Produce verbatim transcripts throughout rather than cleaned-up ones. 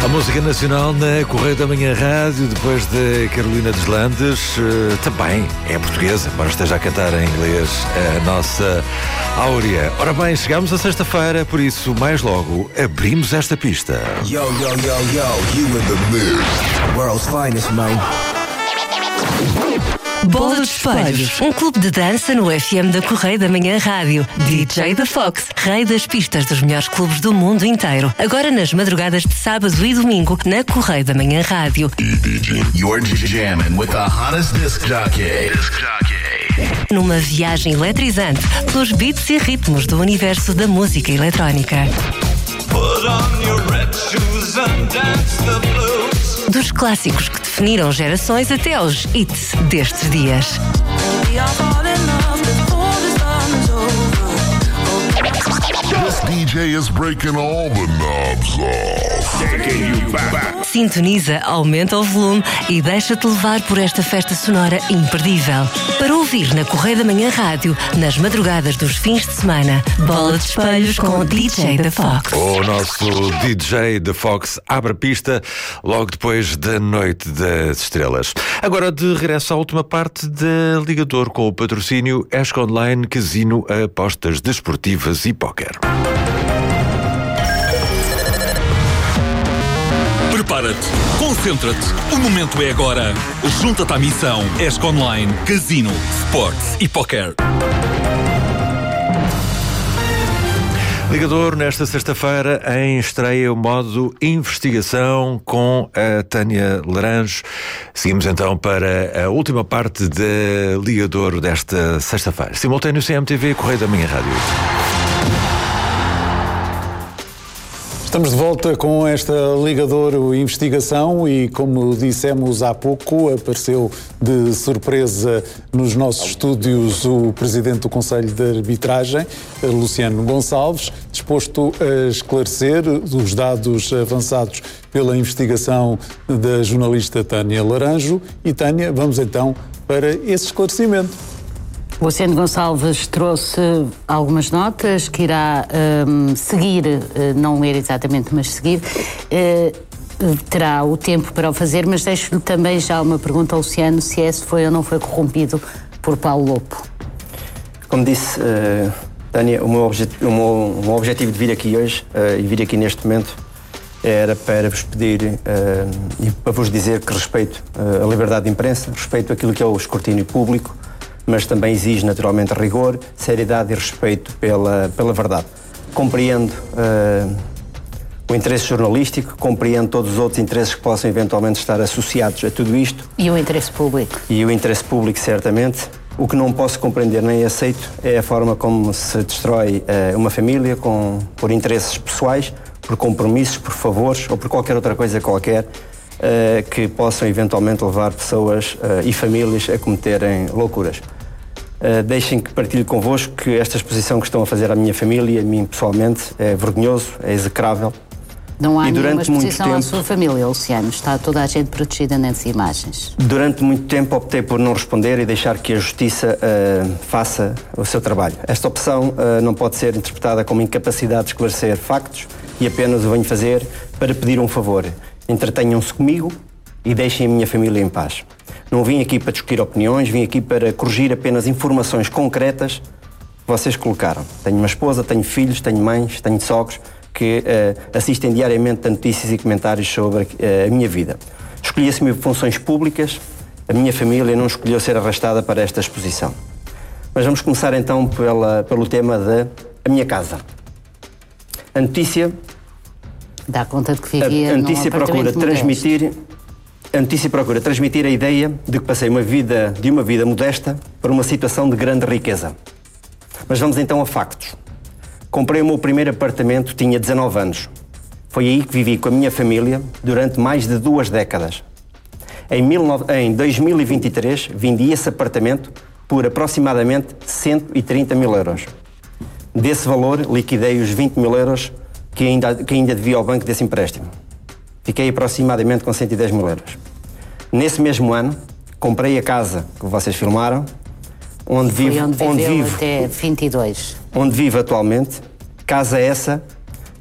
Música nacional na Correio da Manhã Rádio, depois de Carolina Deslandes, uh, também é portuguesa, embora esteja a cantar em inglês, a nossa Áurea. Ora bem, chegamos a sexta-feira, por isso, mais logo, abrimos esta pista. Yo, yo, yo, yo, you in the mood. World's finest, man. Bola de Espelhos, um clube de dança no F M da Correio da Manhã Rádio. D J da Fox, rei das pistas dos melhores clubes do mundo inteiro. Agora nas madrugadas de sábado e domingo, na Correio da Manhã Rádio. You're jamming with the hottest disc jockey. Disc jockey. Numa viagem eletrizante pelos beats e ritmos do universo da música eletrónica. Put on your red shoes and dance the blues. Dos clássicos que definiram gerações até aos hits destes dias. This D J is breaking all the knobs off. Taking you back. Sintoniza, aumenta o volume e deixa-te levar por esta festa sonora imperdível. Para ouvir na Correio da Manhã Rádio, nas madrugadas dos fins de semana, Bola de Espelhos com o D J da Fox. O nosso D J da Fox abre a pista logo depois da Noite das Estrelas. Agora de regresso à última parte da Ligador com o patrocínio Esco Online, Casino, apostas desportivas e póquer. Prepara-te, concentra-te, o momento é agora. Junta-te à missão Esco Online, Casino, Sports e Poker. Ligador, nesta sexta-feira, em estreia o modo investigação com a Tânia Laranjo. Seguimos então para a última parte da Ligador desta sexta-feira. Simultâneo C M T V, Correio da Manhã Rádio. Estamos de volta com esta Ligador Investigação e, como dissemos há pouco, apareceu de surpresa nos nossos estúdios o Presidente do Conselho de Arbitragem, Luciano Gonçalves, disposto a esclarecer os dados avançados pela investigação da jornalista Tânia Laranjo. E, Tânia, vamos então para esse esclarecimento. Luciano Gonçalves trouxe algumas notas que irá um, seguir, uh, não ler exatamente, mas seguir. Uh, terá o tempo para o fazer, mas deixo-lhe também já uma pergunta ao Luciano, se esse foi ou não foi corrompido por Paulo Lopo. Como disse, uh, Tânia, o meu, objet- o, meu, o meu objetivo de vir aqui hoje uh, e vir aqui neste momento era para vos pedir uh, e para vos dizer que respeito uh, a liberdade de imprensa, respeito aquilo que é o escrutínio público, mas também exige naturalmente rigor, seriedade e respeito pela, pela verdade. Compreendo uh, o interesse jornalístico, compreendo todos os outros interesses que possam eventualmente estar associados a tudo isto. E o interesse público? E o interesse público, certamente. O que não posso compreender nem aceito é a forma como se destrói uh, uma família com, por interesses pessoais, por compromissos, por favores ou por qualquer outra coisa qualquer, uh, que possam eventualmente levar pessoas uh, e famílias a cometerem loucuras. Uh, deixem que partilhe convosco que esta exposição que estão a fazer à minha família, a mim pessoalmente, é vergonhoso, é execrável. Não há e nenhuma exposição tempo, à sua família, Luciano. Está toda a gente protegida nas imagens. Durante muito tempo optei por não responder e deixar que a Justiça uh, faça o seu trabalho. Esta opção uh, não pode ser interpretada como incapacidade de esclarecer factos e apenas o venho fazer para pedir um favor. Entretenham-se comigo e deixem a minha família em paz. Não vim aqui para discutir opiniões, vim aqui para corrigir apenas informações concretas que vocês colocaram. Tenho uma esposa, tenho filhos, tenho mães, tenho sogros que uh, assistem diariamente a notícias e comentários sobre uh, a minha vida. Escolhi assumir funções públicas, a minha família não escolheu ser arrastada para esta exposição. Mas vamos começar então pela, pelo tema da a minha casa. A notícia... Dá conta de que vivia a, a notícia num procura apartamento transmitir modesto. A notícia procura transmitir a ideia de que passei uma vida, de uma vida modesta para uma situação de grande riqueza. Mas vamos então a factos. Comprei o meu primeiro apartamento, tinha dezanove anos. Foi aí que vivi com a minha família durante mais de duas décadas. Em, mil, em dois mil e vinte e três, vendi esse apartamento por aproximadamente cento e trinta mil euros. Desse valor, liquidei os vinte mil euros que ainda, que ainda devia ao banco desse empréstimo. Fiquei aproximadamente com cento e dez mil euros. Nesse mesmo ano, comprei a casa que vocês filmaram, onde vivo, onde, onde vivo até vinte e dois. Onde vivo atualmente. Casa essa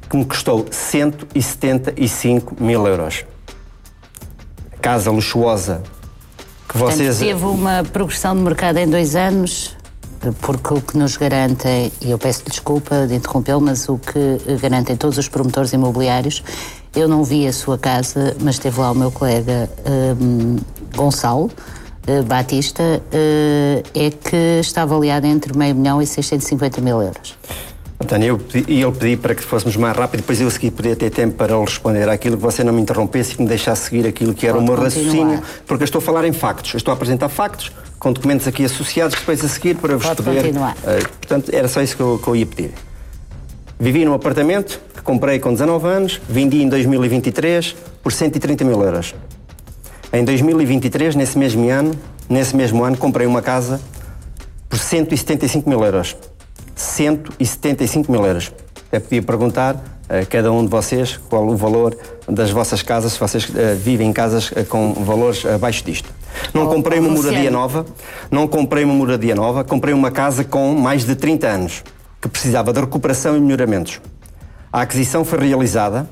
que me custou cento e setenta e cinco mil euros. Casa luxuosa que vocês... Portanto, teve uma progressão de mercado em dois anos, porque o que nos garantem, e eu peço desculpa de interrompê-lo, mas o que garantem todos os promotores imobiliários, eu não vi a sua casa, mas esteve lá o meu colega um, Gonçalo uh, Batista, uh, é que está avaliado entre meio milhão e seiscentos e cinquenta mil euros. António, eu pedi, e ele pedi para que fôssemos mais rápido, depois eu segui podia ter tempo para ele responder àquilo, que você não me interrompesse e que me deixasse seguir aquilo que era Pode o meu continuar. raciocínio, porque eu estou a falar em factos, eu estou a apresentar factos, com documentos aqui associados, depois a seguir para vos Pode poder... continuar. Uh, portanto, era só isso que eu, que eu ia pedir. Vivi num apartamento que comprei com dezanove anos, vendi em dois mil e vinte e três por cento e trinta mil euros. Em dois mil e vinte e três, nesse mesmo ano, nesse mesmo ano, comprei uma casa por cento e setenta e cinco mil euros. cento e setenta e cinco mil euros. Eu podia perguntar a cada um de vocês qual o valor das vossas casas, se vocês uh, vivem em casas uh, com valores abaixo disto. Não oh, comprei uma moradia nova, não comprei uma moradia nova, comprei uma casa com mais de trinta anos, que precisava de recuperação e melhoramentos. A aquisição foi realizada